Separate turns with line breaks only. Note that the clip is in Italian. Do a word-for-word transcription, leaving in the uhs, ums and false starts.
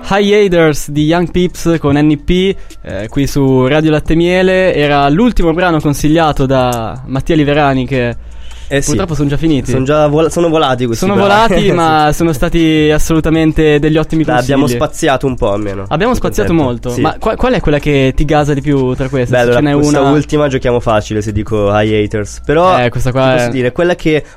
Hiatus di Young Pips con N P, eh, qui su Radio Latte Miele. Era l'ultimo brano consigliato da Mattia Liverani, che
Eh sì.
purtroppo sono già finiti.
Sono già vol- sono volati questi
Sono
brani.
volati, ma sono stati assolutamente degli ottimi
Dai,
consigli.
abbiamo spaziato un po' almeno.
Abbiamo
Sono
spaziato
contento.
molto.
Sì.
Ma qual, qual è quella che ti gasa di più tra queste?
Beh,
Se
allora
ce n'è
questa
una.
ultima giochiamo facile se dico Hiatus. Però
Eh, questa qua
ti
è-
posso dire, quella che